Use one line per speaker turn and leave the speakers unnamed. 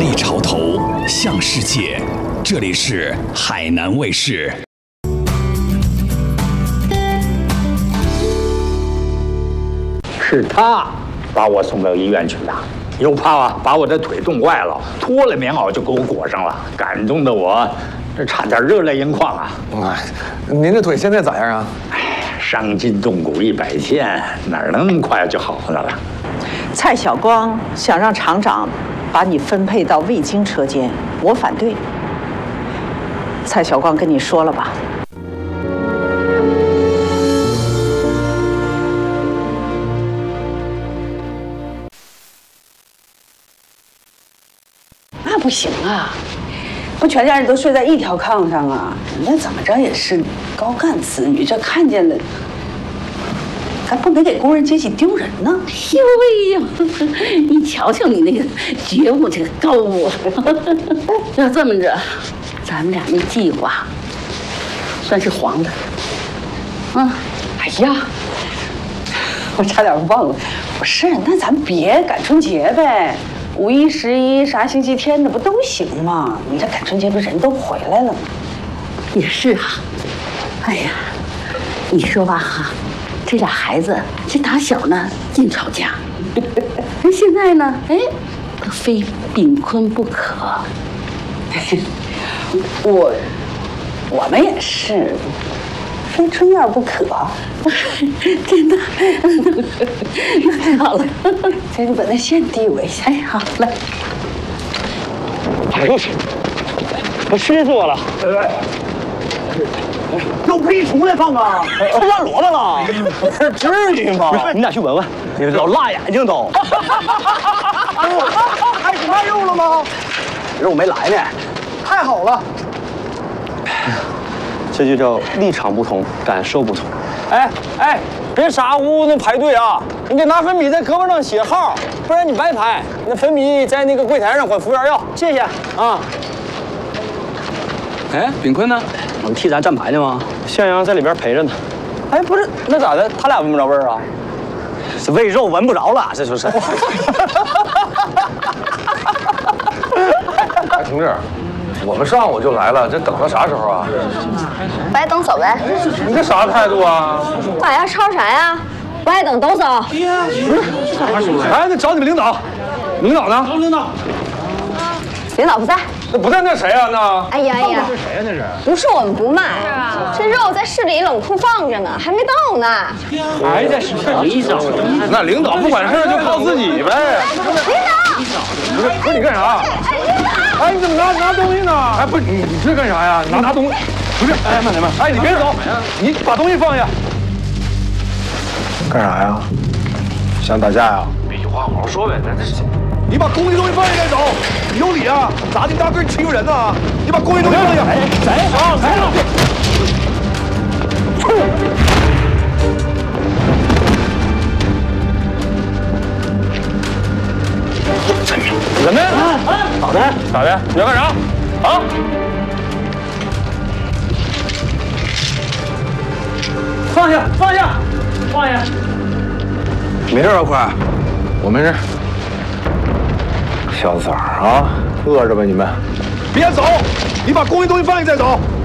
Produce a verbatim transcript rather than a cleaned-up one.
立潮头，向世界。这里是海南卫视。
是他把我送到医院去的，又怕啊把我的腿冻坏了，脱了棉袄就给我裹上了，感动的我这差点热泪盈眶啊！
哎，您这腿现在咋样啊？
哎，伤筋动骨一百天，哪能那么快就好了？
蔡晓光想让厂长把你分配到卫京车间，我反对。蔡晓光跟你说了吧？
那不行啊，不全家人都睡在一条炕上啊？人家怎么着也是高干子女，这看见了，咱不能给工人阶级丢人呢。
哎呦喂呀，你瞧瞧你那个觉悟，这个高啊！要这么着，咱们俩那计划算是黄的。啊，
哎呀，我差点忘了，不是，那咱别赶春节呗。五一、十一啥星期天的不都行吗？你这赶春节不人都回来了吗？
也是啊。哎呀，你说吧哈，这俩孩子这打小呢净吵架，现在呢，哎，都非炳坤不可。
我，我们也是，非春燕不可。
真的，那太好了。
这就把那线递我一下。
哎，好，来。
哎呦我去，我湿死我了！
要背出来放啊！
出乱萝卜了？
至于吗？
你俩去闻闻，你老辣眼睛都。
开始卖肉了吗？
肉没来呢。
太好了！
这就叫立场不同，感受不同。哎哎，别傻乎乎的排队啊！你得拿粉笔在胳膊上写号，不然你白排。那粉笔在那个柜台上管服务员要，谢谢啊。哎，炳坤呢？我们替咱站牌呢吗？向阳在里边陪着呢。哎，不是，那咋的？他俩闻不着味儿啊？这喂肉闻不着了，这就是。
哎，同志，我们上午就来了，这等到啥时候啊？
白等走呗。
你这啥态度啊？
爸呀，吵啥呀？不爱等都走。
不是，哎，那找你们领导，领导呢？领导，
领导不在。
那不在那谁啊？那
哎呀哎呀，
是谁呀？那是？
不是我们不卖，这肉在市里冷库放着呢，还没到呢。
还在市里找？
那领导不管事就靠自己呗。
领导，
不是不是你干啥？
哎，领导，
哎，你怎么拿拿东西呢？哎，不是你你这干啥呀？拿拿东西？不是，哎，慢点慢。哎，你别走，你把东西放下。干啥呀？想打架呀？有话好好说呗，咱这是。你把工具东西放下再走，你有理啊？咋的？你大个欺负人呢？你把工具东西放下。哎，谁啊？谁啊？怎么的？咋的？咋的？你要干啥？啊？
放下，放下，放下。
没事啊，快，我没事。小崽儿啊，饿着吧你们？别走，你把工具东西放下再走。